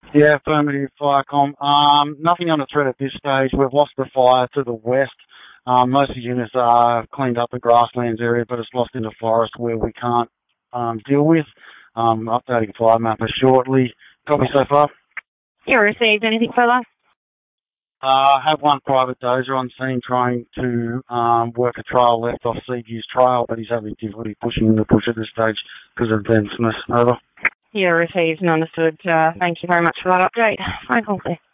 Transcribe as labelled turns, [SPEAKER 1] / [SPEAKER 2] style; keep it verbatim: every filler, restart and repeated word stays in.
[SPEAKER 1] Yeah, affirmative, Firecom. Um, nothing under threat at this stage. We've lost the fire to the west. Um, most of the units are cleaned up the grasslands area, but it's lost into forest where we can't um, deal with. Um, updating fire mapper shortly. Copy so far?
[SPEAKER 2] Yeah, received. Anything further?
[SPEAKER 1] Uh, have one private dozer on scene trying to um, work a trail left off Seaview's trail, but he's having difficulty pushing the bush at this stage because of denseness. Over.
[SPEAKER 2] Yeah, received and understood. Uh, thank you very much for that update. Phone call, please.